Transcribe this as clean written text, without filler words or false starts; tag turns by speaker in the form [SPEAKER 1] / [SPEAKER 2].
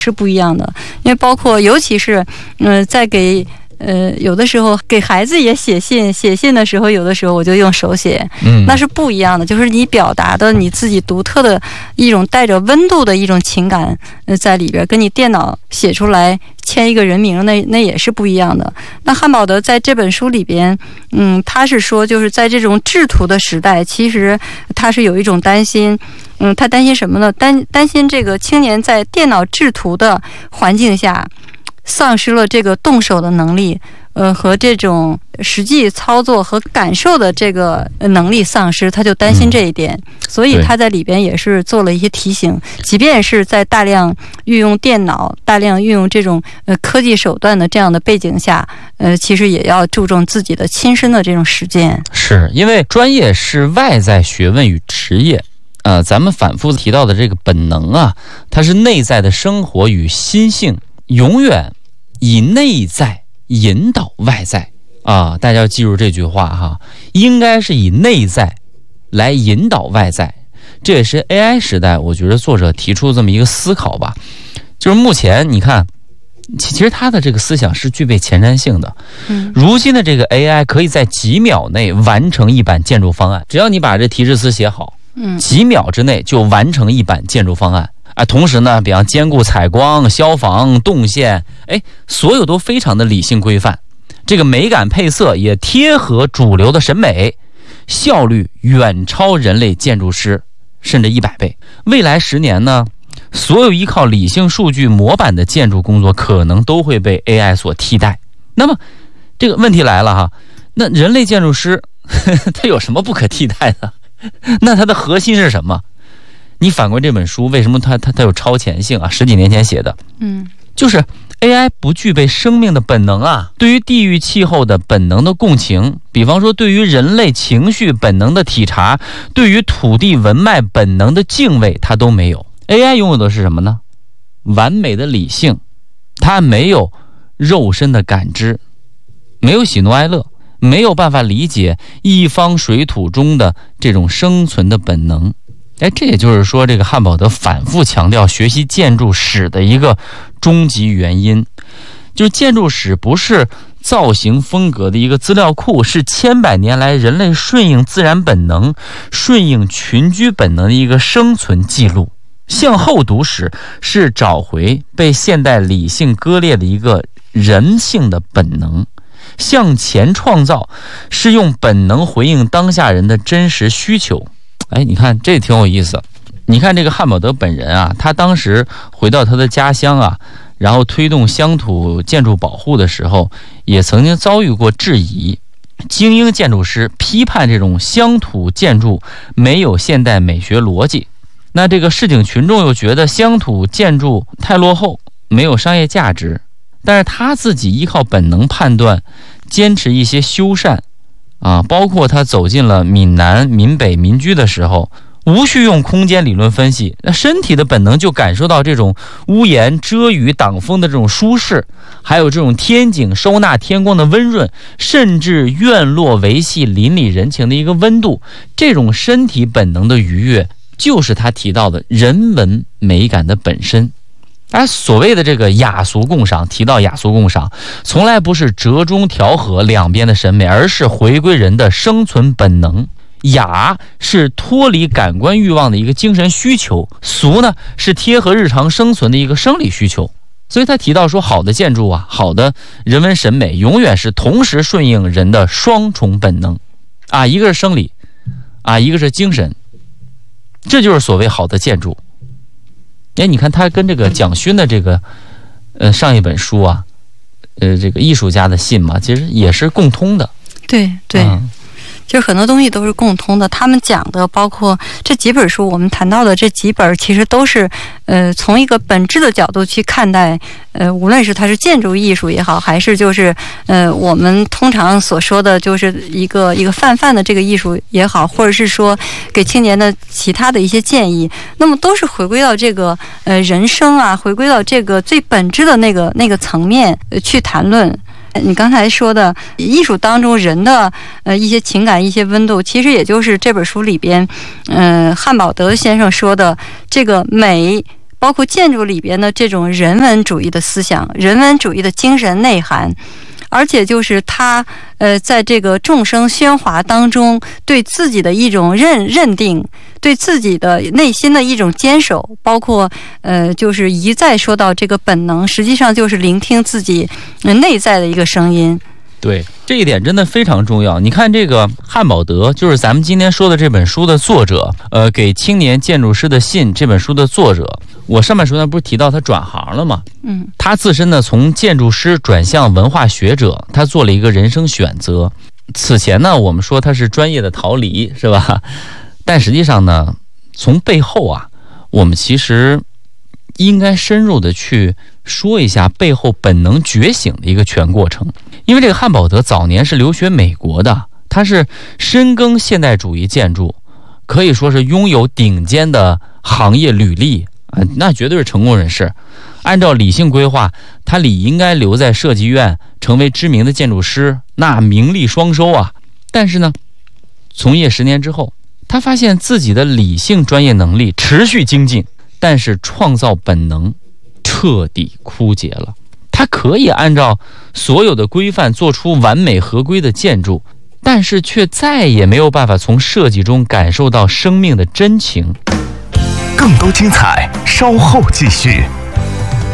[SPEAKER 1] 是不一样的。因为包括尤其是在给有的时候给孩子也写信的时候，有的时候我就用手写，那是不一样的，就是你表达的你自己独特的一种带着温度的一种情感在里边，跟你电脑写出来签一个人名那也是不一样的。那汉堡德在这本书里边他是说就是在这种制图的时代，其实他是有一种担心，他担心什么呢？担心这个青年在电脑制图的环境下丧失了这个动手的能力，和这种实际操作和感受的这个能力丧失，他就担心这一点，所以他在里边也是做了一些提醒，即便是在大量运用电脑、大量运用这种科技手段的这样的背景下，其实也要注重自己的亲身的这种实践。
[SPEAKER 2] 是因为专业是外在学问与职业。咱们反复提到的这个本能啊，它是内在的生活与心性，永远以内在引导外在啊！大家要记住这句话哈，应该是以内在来引导外在。这也是 AI 时代，我觉得作者提出这么一个思考吧。就是目前你看，其实他的这个思想是具备前瞻性的。如今的这个 AI 可以在几秒内完成一版建筑方案，只要你把这提示词写好，几秒之内就完成一版建筑方案。同时呢，比方兼顾采光、消防、动线，所有都非常的理性规范。这个美感配色也贴合主流的审美，效率远超人类建筑师甚至100倍。未来10年呢，所有依靠理性数据模板的建筑工作可能都会被 AI 所替代。那么这个问题来了哈，那人类建筑师他有什么不可替代的？那他的核心是什么？你反观这本书，为什么它有超前性啊？10几年前写的，就是 AI 不具备生命的本能啊，对于地域气候的本能的共情，比方说对于人类情绪本能的体察，对于土地文脉本能的敬畏，它都没有。AI 拥有的是什么呢？完美的理性，它没有肉身的感知，没有喜怒哀乐，没有办法理解一方水土中的这种生存的本能。这也就是说，这个汉堡德反复强调学习建筑史的一个终极原因，就是建筑史不是造型风格的一个资料库，是千百年来人类顺应自然本能、顺应群居本能的一个生存记录。向后读史是找回被现代理性割裂的一个人性的本能，向前创造是用本能回应当下人的真实需求。你看这挺有意思。你看这个汉堡德本人啊，他当时回到他的家乡啊，然后推动乡土建筑保护的时候，也曾经遭遇过质疑。精英建筑师批判这种乡土建筑没有现代美学逻辑，那这个市井群众又觉得乡土建筑太落后，没有商业价值。但是他自己依靠本能判断，坚持一些修缮包括他走进了闽南、闽北民居的时候，无需用空间理论分析，那身体的本能就感受到这种屋檐遮雨挡风的这种舒适，还有这种天井收纳天光的温润，甚至院落维系邻里人情的一个温度。这种身体本能的愉悦，就是他提到的人文美感的本身。所谓的这个雅俗共赏，提到雅俗共赏，从来不是折中调和两边的审美，而是回归人的生存本能。雅是脱离感官欲望的一个精神需求，俗呢是贴合日常生存的一个生理需求。所以他提到说，好的建筑啊，好的人文审美永远是同时顺应人的双重本能一个是生理一个是精神，这就是所谓好的建筑。你看他跟这个蒋勋的这个上一本书啊，这个艺术家的信嘛，其实也是共通的。
[SPEAKER 1] 对对，就是很多东西都是共通的。他们讲的包括这几本书，我们谈到的这几本，其实都是从一个本质的角度去看待，无论是它是建筑艺术也好，还是就是我们通常所说的就是一个泛的这个艺术也好，或者是说给青年的其他的一些建议，那么都是回归到这个人生回归到这个最本质的那个层面去谈论。你刚才说的艺术当中人的一些情感、一些温度，其实也就是这本书里边汉堡德先生说的这个美包括建筑里边的这种人文主义的思想、人文主义的精神内涵。而且就是他在这个众生喧哗当中对自己的一种认定，对自己的内心的一种坚守，包括就是一再说到这个本能，实际上就是聆听自己内在的一个声音。
[SPEAKER 2] 对，这一点真的非常重要。你看这个汉堡德，就是咱们今天说的这本书的作者，给青年建筑师的信这本书的作者，我上半书呢不是提到他转行了吗？他自身呢从建筑师转向文化学者，他做了一个人生选择。此前呢我们说他是专业的逃离，是吧？但实际上呢，从背后啊，我们其实应该深入的去说一下背后本能觉醒的一个全过程。因为这个汉堡德早年是留学美国的，他是深耕现代主义建筑，可以说是拥有顶尖的行业履历，那绝对是成功人士。按照理性规划，他理应该留在设计院成为知名的建筑师，那名利双收啊。但是呢，从业10年之后，他发现自己的理性专业能力持续精进，但是创造本能彻底枯竭了。他可以按照所有的规范做出完美合规的建筑，但是却再也没有办法从设计中感受到生命的真情。
[SPEAKER 3] 更多精彩稍后继续。